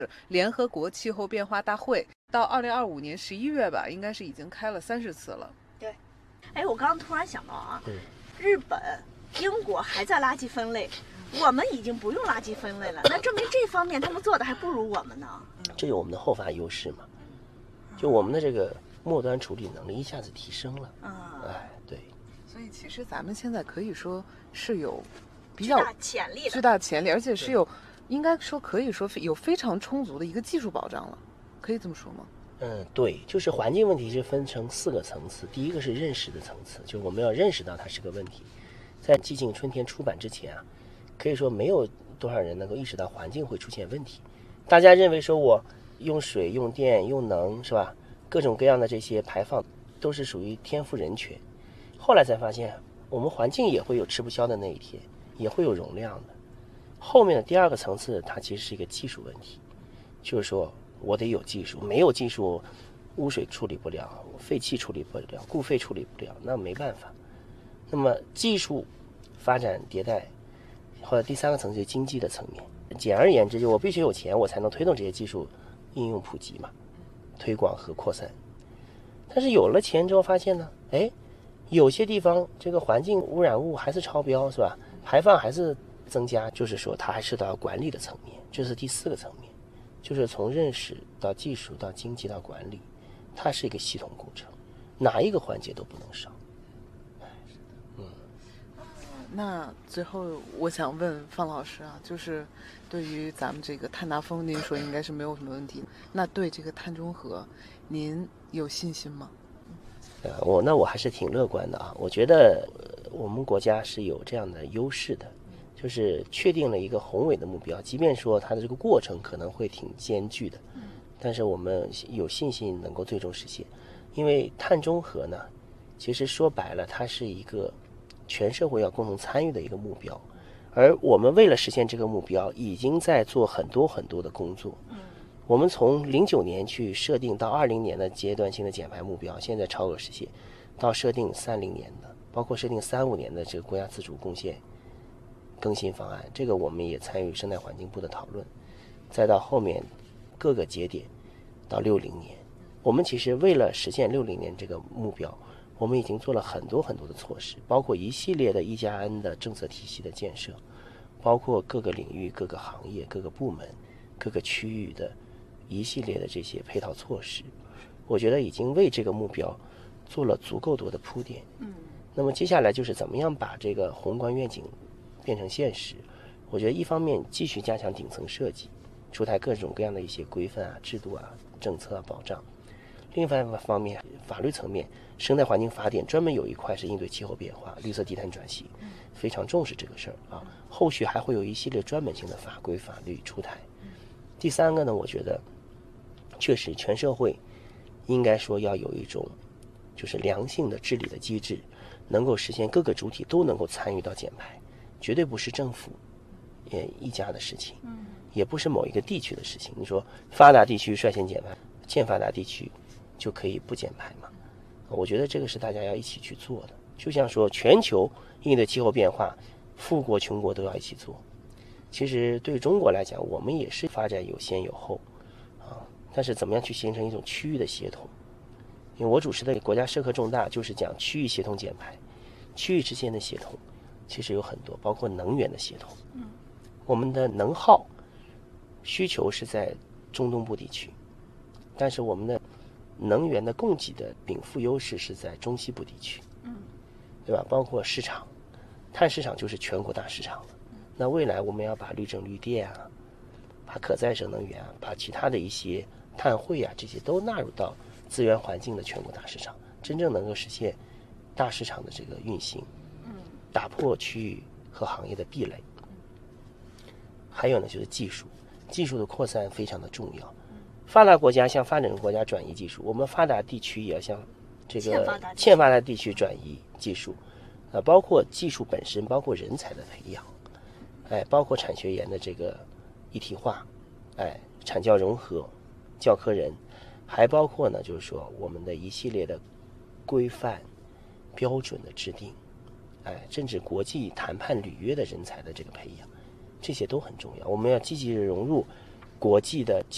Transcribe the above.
联合国气候变化大会到2025年11月吧，应该是已经开了30次了。 对，哎，我刚刚突然想到啊，日本、英国还在垃圾分类，我们已经不用垃圾分类了，那证明这方面他们做的还不如我们呢。 这有我们的后发优势嘛？就我们的这个末端处理能力一下子提升了。哎，对。 所以其实咱们现在可以说是有比较巨大潜力，而且是有，应该说可以说有非常充足的一个技术保障了，可以这么说吗？ 对，就是环境问题是分成4个层次。第一个是认识的层次，就是我们要认识到它是个问题。在《寂静春天》出版之前啊，可以说没有多少人能够意识到环境会出现问题。大家认为说我用水、用电、用能，是吧？各种各样的这些排放都是属于天赋人权。后来才发现，我们环境也会有吃不消的那一天，也会有容量的。后面的第2个层次，它其实是一个技术问题，就是说我得有技术，没有技术，污水处理不了，废气处理不了，固废处理不了，那没办法。那么技术发展迭代，或者第3个层次就是经济的层面。简而言之，就我必须有钱，我才能推动这些技术应用普及嘛，推广和扩散。但是有了钱之后发现呢，有些地方这个环境污染物还是超标，是吧？排放还是增加，就是说它还是到管理的层面，这是第4个层面，就是从认识到技术到经济到管理，它是一个系统过程，哪一个环节都不能少。 那最后我想问方老师啊，就是对于咱们这个碳达峰，您说应该是没有什么问题，那对这个碳中和，您有信心吗？ 我还是挺乐观的啊。我觉得我们国家是有这样的优势的，就是确定了一个宏伟的目标，即便说它的这个过程可能会挺艰巨的，但是我们有信心能够最终实现。因为碳中和呢，其实说白了，它是一个全社会要共同参与的一个目标，而我们为了实现这个目标，已经在做很多很多的工作。我们从09年去设定到20年的阶段性的减排目标，现在超额实现，到设定30年的，包括设定35年的这个国家自主贡献更新方案，这个我们也参与生态环境部的讨论，再到后面各个节点到60年，我们其实为了实现60年这个目标，我们已经做了很多很多的措施，包括一系列的1+N 的政策体系的建设，包括各个领域、各个行业、各个部门、各个区域的一系列的这些配套措施，我觉得已经为这个目标做了足够多的铺垫。那么接下来就是怎么样把这个宏观愿景变成现实。我觉得一方面继续加强顶层设计，出台各种各样的一些规范啊、制度啊、政策啊保障。另一方面，法律层面，生态环境法典专门有一块是应对气候变化、绿色低碳转型，非常重视这个事儿啊。后续还会有一系列专门性的法规法律出台。第3个呢，我觉得确实全社会应该说要有一种就是良性的治理的机制，能够实现各个主体都能够参与到减排，绝对不是政府一家的事情，也不是某一个地区的事情。你说发达地区率先减排，欠发达地区就可以不减排嘛？我觉得这个是大家要一起去做的。就像说全球应对气候变化，富国穷国都要一起做。其实对中国来讲，我们也是发展有先有后啊，但是怎么样去形成一种区域的协同？因为我主持的国家社科重大就是讲区域协同减排，区域之间的协同其实有很多，包括能源的协同。我们的能耗需求是在中东部地区，但是我们的能源的供给的禀赋优势是在中西部地区，对吧？包括市场，碳市场就是全国大市场了。那未来我们要把绿政绿电啊，把可再生能源啊，把其他的一些碳汇啊，这些都纳入到资源环境的全国大市场，真正能够实现大市场的这个运行，打破区域和行业的壁垒。还有呢，就是技术的扩散非常的重要。发达国家向发展中国家转移技术，我们发达地区也要向这个欠发达地区转移技术，包括技术本身，包括人才的培养，包括产学研的这个一体化，产教融合，教科人，还包括呢，就是说我们的一系列的规范标准的制定，甚至国际谈判履约的人才的这个培养，这些都很重要。我们要积极融入国际的